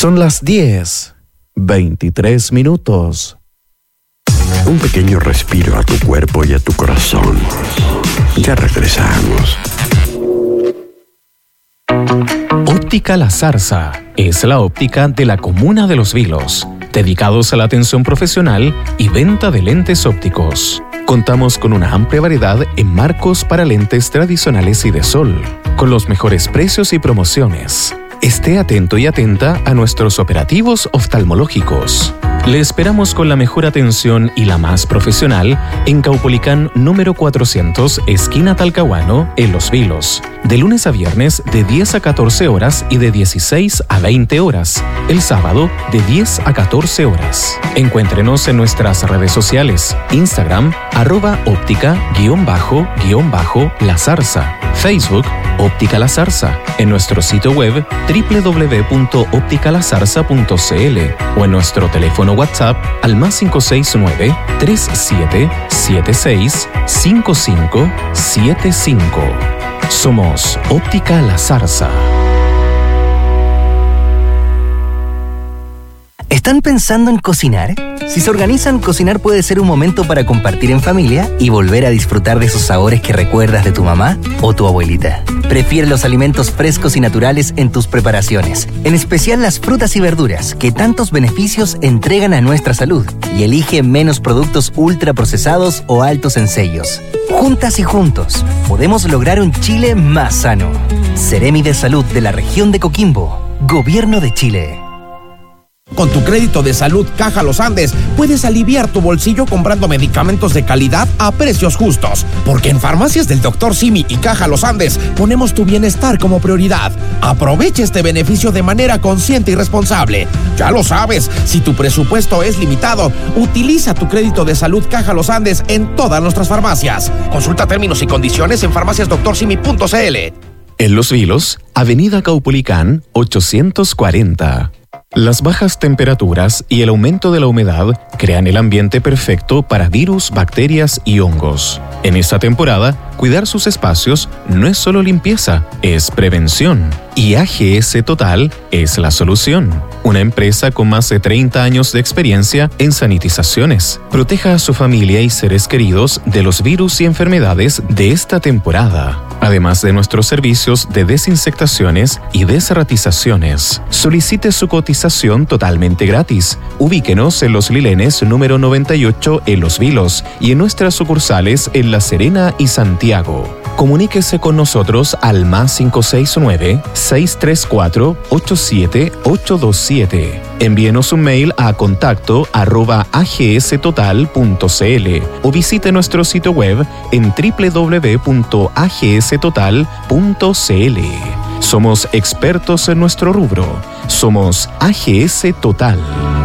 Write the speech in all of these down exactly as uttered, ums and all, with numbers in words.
Son las diez, veintitrés minutos. Un pequeño respiro a tu cuerpo y a tu corazón. Ya regresamos. Óptica La Zarza es la óptica de la comuna de Los Vilos, dedicados a la atención profesional y venta de lentes ópticos. Contamos con una amplia variedad en marcos para lentes tradicionales y de sol, con los mejores precios y promociones. Esté atento y atenta a nuestros operativos oftalmológicos. Le esperamos con la mejor atención y la más profesional en Caupolicán número cuatrocientos, esquina Talcahuano, en Los Vilos. De lunes a viernes de diez a catorce horas y de dieciséis a veinte horas. El sábado de diez a catorce horas. Encuéntrenos en nuestras redes sociales. Instagram, arroba óptica guión bajo guión bajo La Zarza. Facebook, Óptica La Zarza. En nuestro sitio web doble u doble u doble u punto óptica la zarza punto c l o en nuestro teléfono WhatsApp al más cinco seis nueve, tres siete siete seis, cinco cinco siete cinco. Somos Óptica La Zarza. ¿Están pensando en cocinar? Si se organizan, cocinar puede ser un momento para compartir en familia y volver a disfrutar de esos sabores que recuerdas de tu mamá o tu abuelita. Prefiere los alimentos frescos y naturales en tus preparaciones, en especial las frutas y verduras, que tantos beneficios entregan a nuestra salud. Y elige menos productos ultraprocesados o altos en sellos. Juntas y juntos, podemos lograr un Chile más sano. Seremi de Salud de la región de Coquimbo. Gobierno de Chile. Con tu crédito de salud Caja Los Andes, puedes aliviar tu bolsillo comprando medicamentos de calidad a precios justos. Porque en Farmacias del doctor Simi y Caja Los Andes ponemos tu bienestar como prioridad. Aprovecha este beneficio de manera consciente y responsable. Ya lo sabes, si tu presupuesto es limitado, utiliza tu crédito de salud Caja Los Andes en todas nuestras farmacias. Consulta términos y condiciones en farmacias doctor simi punto c l. En Los Vilos, Avenida Caupolicán ochocientos cuarenta. Las bajas temperaturas y el aumento de la humedad crean el ambiente perfecto para virus, bacterias y hongos. En esta temporada, cuidar sus espacios no es solo limpieza, es prevención. Y A G S Total es la solución. Una empresa con más de treinta años de experiencia en sanitizaciones. Proteja a su familia y seres queridos de los virus y enfermedades de esta temporada. Además de nuestros servicios de desinsectaciones y desratizaciones. Solicite su cotización totalmente gratis. Ubíquenos en Los Lilenes número noventa y ocho en Los Vilos y en nuestras sucursales en La Serena y Santiago. Comuníquese con nosotros al más cinco seis nueve, seis tres cuatro, ocho siete ocho dos siete. Envíenos un mail a contacto arroba a g s total punto c l o visite nuestro sitio web en doble u doble u doble u punto a g s total punto c l. Somos expertos en nuestro rubro. Somos A G S Total.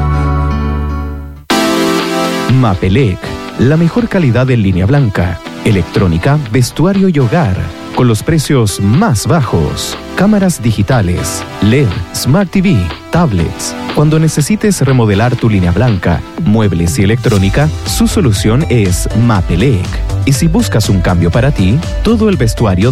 Mapelec, la mejor calidad en línea blanca, electrónica, vestuario y hogar, con los precios más bajos. Cámaras digitales, L E D, Smart T V, tablets. Cuando necesites remodelar tu línea blanca, muebles y electrónica, su solución es Mapelec. Y si buscas un cambio para ti, todo el vestuario